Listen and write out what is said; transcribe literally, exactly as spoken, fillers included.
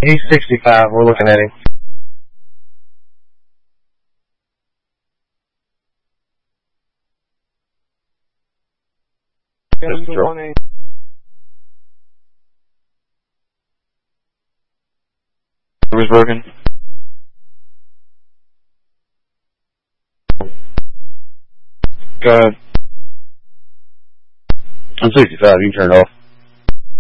He's sixty-five. We're looking at him. It was broken. Go ahead. I'm sixty-five. You can turn it off.